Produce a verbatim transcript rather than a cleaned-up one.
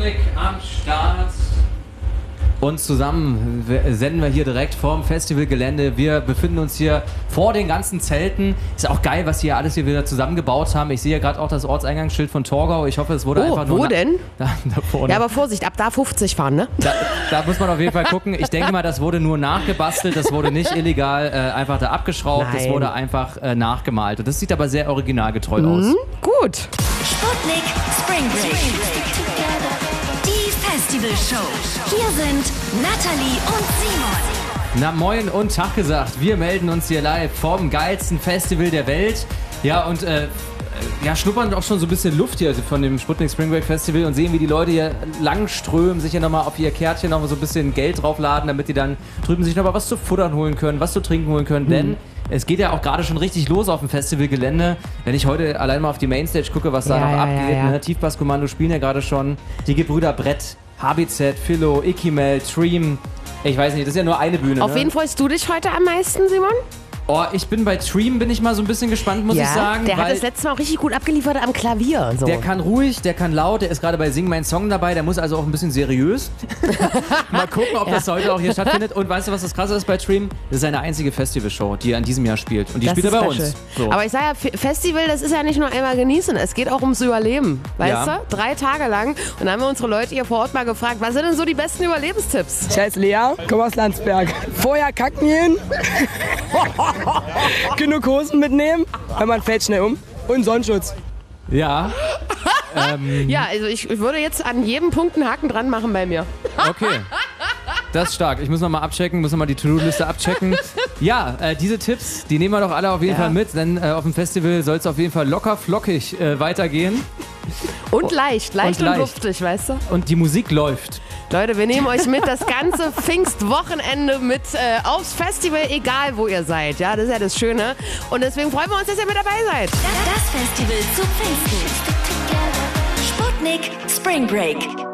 Sputnik am Start. Und zusammen senden wir hier direkt vorm Festivalgelände. Wir befinden uns hier vor den ganzen Zelten. Ist auch geil, was hier alles hier wieder zusammengebaut haben. Ich sehe ja gerade auch das Ortseingangsschild von Torgau. Ich hoffe, es wurde oh, einfach nur... Wo denn? Da, da vorne. Ja, aber Vorsicht, ab da fünfzig fahren, ne? Da, da muss man auf jeden Fall gucken. Ich denke mal, das wurde nur nachgebastelt. Das wurde nicht illegal äh, einfach da abgeschraubt. Nein. Das wurde einfach äh, nachgemalt. Und das sieht aber sehr originalgetreu mhm, aus. Gut. Sputnik Spring Break. Die Festivalshow. Hier sind Natalie und Simon. Na moin und Tag gesagt. Wir melden uns hier live vom geilsten Festival der Welt. Ja, und äh, ja, schnuppern auch schon so ein bisschen Luft hier von dem Sputnik Spring Break Festival und sehen, wie die Leute hier langströmen, sich ja nochmal auf ihr Kärtchen nochmal so ein bisschen Geld draufladen, damit die dann drüben sich nochmal was zu futtern holen können, was zu trinken holen können. Mhm. Denn es geht ja auch gerade schon richtig los auf dem Festivalgelände. Wenn ich heute allein mal auf die Mainstage gucke, was da ja, noch ja, abgeht, ja, ja. Ne? Tiefbasskommando spielen ja gerade schon. Die Gebrüder Brett, H B Z, Philo, Ikimel, Treem. Ich weiß nicht, das ist ja nur eine Bühne. Auf ne? wen freust du dich heute am meisten, Simon? Oh, ich bin bei Treem, bin ich mal so ein bisschen gespannt, muss ja, ich sagen. Der weil hat das letzte Mal auch richtig gut abgeliefert am Klavier. Und so. Der kann ruhig, der kann laut, der ist gerade bei Sing Mein Song dabei, der muss also auch ein bisschen seriös. Mal gucken, ob ja. das heute auch hier stattfindet. Und weißt du, was das Krasse ist bei Treem? Das ist seine einzige Festivalshow, die er in diesem Jahr spielt. Und die das spielt er bei special. uns. So. Aber ich sage ja, Festival, das ist ja nicht nur einmal genießen, es geht auch ums Überleben. Weißt Ja. du? Drei Tage lang. Und dann haben wir unsere Leute hier vor Ort mal gefragt, was sind denn so die besten Überlebenstipps? Ich heiße Lea, komme aus Landsberg. Vorher kacken gehen, genug Hosen mitnehmen, weil man fällt schnell um und Sonnenschutz. Ja. ähm, Ja, also ich, ich würde jetzt an jedem Punkt einen Haken dran machen bei mir. Okay. Das ist stark. Ich muss noch mal abchecken, muss noch mal die To-Do-Liste abchecken. Ja, äh, diese Tipps, die nehmen wir doch alle auf jeden Ja. Fall mit, denn äh, auf dem Festival soll es auf jeden Fall locker flockig äh, weitergehen. Und leicht, leicht und, leicht. luftig, weißt du? Und die Musik läuft. Leute, wir nehmen euch mit das ganze Pfingstwochenende mit äh, aufs Festival, egal wo ihr seid. Ja, das ist ja das Schöne. Und deswegen freuen wir uns, dass ihr mit dabei seid. Das Festival zu Pfingsten. Sputnik Spring Break.